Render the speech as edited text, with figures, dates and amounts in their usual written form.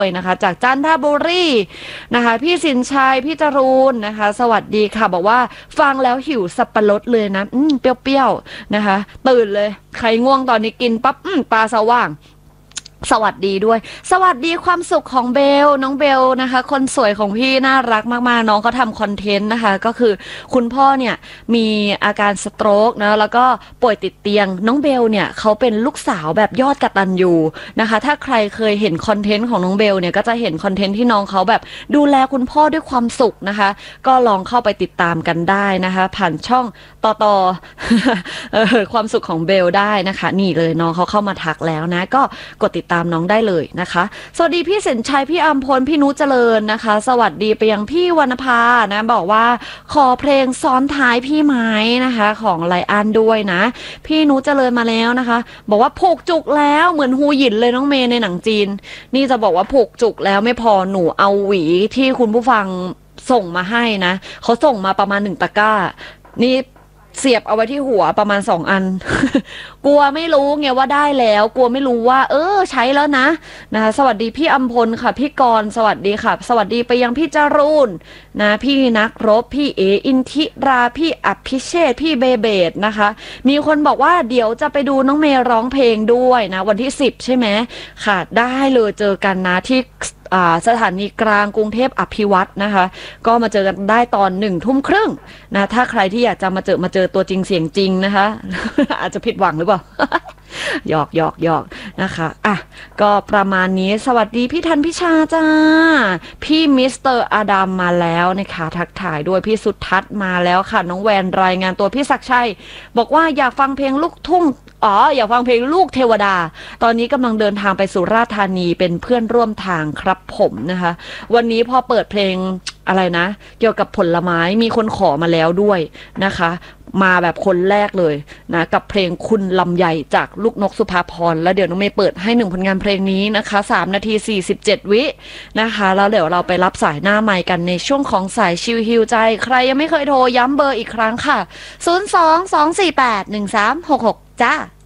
นะคะจากจันทบุรีนะคะพี่สินชัยพี่จรูนนะคะสวัสดีค่ะบอกว่าฟังแล้วหิวสับปะรดเลยนะเปรี้ยวๆนะคะตื่นเลยใครง่วงตอนนี้กินปั๊บตาสว่างสวัสดีด้วยสวัสดีความสุขของเบลน้องเบลนะคะคนสวยของพี่น่ารักมากๆน้องเขาทำคอนเทนต์นะคะก็คือคุณพ่อเนี่ยมีอาการสโตรกนะแล้วก็ป่วยติดเตียงน้องเบลเนี่ยเขาเป็นลูกสาวแบบยอดกตัญญูนะคะถ้าใครเคยเห็นคอนเทนต์ของน้องเบลเนี่ยก็จะเห็นคอนเทนต์ที่น้องเขาแบบดูแลคุณพ่อด้วยความสุขนะคะก็ลองเข้าไปติดตามกันได้นะคะผ่านช่องต่อ ความสุขของเบลได้นะคะนี่เลยน้องเขาเข้ามาทักแล้วนะก็กดติดตามน้องได้เลยนะคะสวัสดีพี่สินชัยพี่อัมพลพี่นุเจริญนะคะสวัสดีไปยังพี่วรรณภานะบอกว่าขอเพลงซ้อนท้ายพี่ไม้นะคะของไลอ้อนด้วยนะพี่นุเจริญมาแล้วนะคะบอกว่าผูกจุกแล้วเหมือนฮูหยินเลยน้องเมย์ในหนังจีนนี่จะบอกว่าผูกจุกแล้วไม่พอหนูเอาหวีที่คุณผู้ฟังส่งมาให้นะเขาส่งมาประมาณ1 ตะกร้านี่เสียบเอาไว้ที่หัวประมาณ2 อัน กลัวไม่รู้ไงว่าได้แล้วกลัวไม่รู้ว่าใช้แล้วนะสวัสดีพี่อัมพลค่ะพี่กรณ์สวัสดีค่ะสวัสดีไปยังพี่จรูนนะพี่นักรบพี่เออินทิราพี่อภิเชษพี่เบเบดนะคะมีคนบอกว่าเดี๋ยวจะไปดูน้องเมย์ร้องเพลงด้วยนะวันที่10ใช่ไหมค่ะได้เลยเจอกันนะที่สถานีกลางกรุงเทพอภิวัตรนะคะก็มาเจอกันได้ตอน19:30นะถ้าใครที่อยากจะมาเจอตัวจริงเสียงจริงนะคะ อาจจะผิดหวังหรือเปล่า หยอกนะคะอ่ะก็ประมาณนี้สวัสดีพี่ทันพิชาจ้าพี่มิสเตอร์อดัมมาแล้วนะคะทักทายด้วยพี่สุทัศน์มาแล้วค่ะน้องแวนรายงานตัวพี่ศักดิ์ชัยบอกว่าอยากฟังเพลงลูกทุ่งอยากฟังเพลงลูกเทวดาตอนนี้กำลังเดินทางไปสุราษฎร์ธานีเป็นเพื่อนร่วมทางครับผมนะคะวันนี้พอเปิดเพลงอะไรนะเกี่ยวกับผลไม้มีคนขอมาแล้วด้วยนะคะมาแบบคนแรกเลยนะกับเพลงคุณลำไยจากลูกนกสุภาพรแล้วเดี๋ยวน้องเมย์เปิดให้1 ผลงานเพลงนี้นะคะ3 นาที 47 วินะคะแล้วเดี๋ยวเราไปรับสายหน้าไมค์กันในช่วงของสายชิลฮิวใจใครยังไม่เคยโทรย้ำเบอร์อีกครั้งค่ะ022481366จ้า